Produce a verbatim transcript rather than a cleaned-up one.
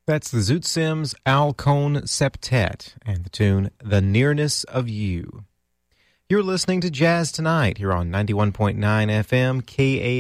That's the Zoot Sims Alcone Septet and the tune The Nearness of You. You're listening to Jazz Tonight here on ninety-one point nine F M K A